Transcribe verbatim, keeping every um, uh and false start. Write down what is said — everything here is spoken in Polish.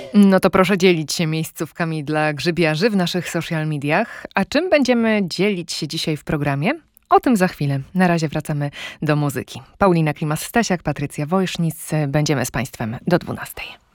No to proszę dzielić się miejscówkami dla grzybiarzy w naszych social mediach. A czym będziemy dzielić się dzisiaj w programie? O tym za chwilę. Na razie wracamy do muzyki. Paulina Klimas-Stasiak, Patrycja Wojsznic. Będziemy z Państwem do dwunastej.